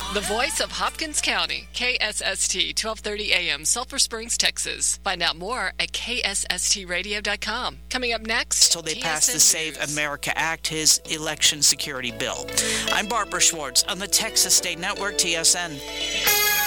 The voice of Hopkins County, KSST, 1230 AM, Sulphur Springs, Texas. Find out more at ksstradio.com. Coming up next, till they pass the Save America Act, his election security bill. I'm Barbara Schwartz on the Texas State Network, TSN.